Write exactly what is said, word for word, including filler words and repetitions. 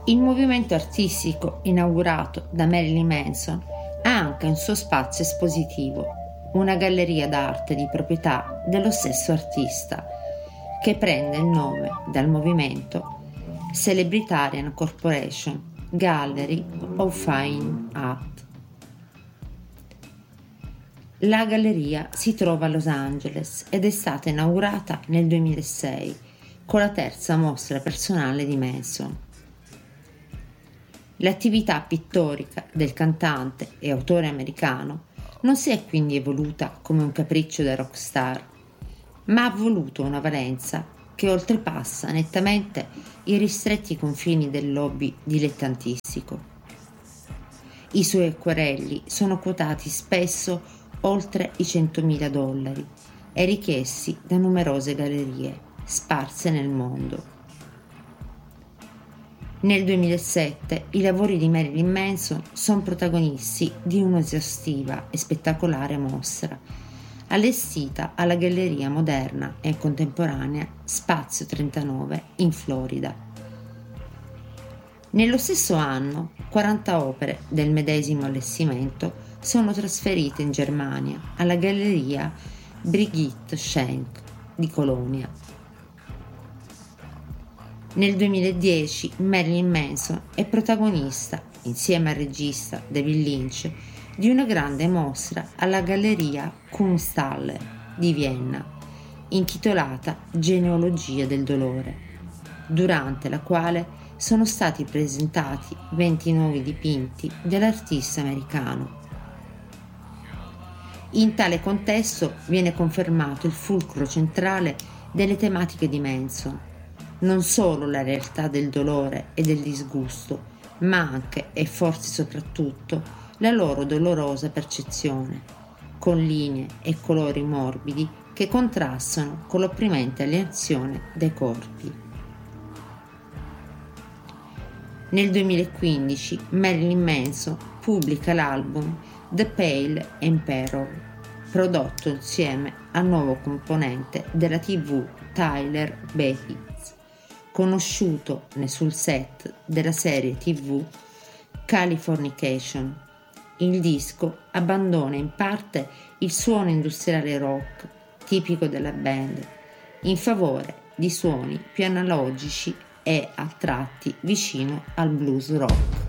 Il movimento artistico inaugurato da Marilyn Manson ha anche un suo spazio espositivo, una galleria d'arte di proprietà dello stesso artista, che prende il nome dal movimento Celebritarian Corporation Gallery of Fine Art. La galleria si trova a Los Angeles ed è stata inaugurata nel duemilasei con la terza mostra personale di Manson. L'attività pittorica del cantante e autore americano non si è quindi evoluta come un capriccio da rockstar, ma ha avuto una valenza che oltrepassa nettamente i ristretti confini del hobby dilettantistico. I suoi acquerelli sono quotati spesso oltre i centomila dollari e richiesti da numerose gallerie sparse nel mondo. Nel duemilasette i lavori di Marilyn Manson sono protagonisti di un'esaustiva e spettacolare mostra allestita alla Galleria Moderna e Contemporanea Spazio trentanove in Florida. Nello stesso anno quaranta opere del medesimo allestimento sono trasferite in Germania alla Galleria Brigitte Schenk di Colonia. Nel duemiladieci Marilyn Manson è protagonista, insieme al regista David Lynch, di una grande mostra alla Galleria Kunsthalle di Vienna, intitolata Genealogia del dolore, durante la quale sono stati presentati venti nuovi dipinti dell'artista americano. In tale contesto viene confermato il fulcro centrale delle tematiche di Manson, non solo la realtà del dolore e del disgusto, ma anche e forse soprattutto la loro dolorosa percezione, con linee e colori morbidi che contrastano con l'opprimente alienazione dei corpi. Nel duemilaquindici Marilyn Manson pubblica l'album The Pale Emperor, prodotto insieme al nuovo componente della tivù Tyler Bates, conosciuto sul set della serie tivù Californication. Il disco abbandona in parte il suono industriale rock tipico della band in favore di suoni più analogici e a tratti vicino al blues rock.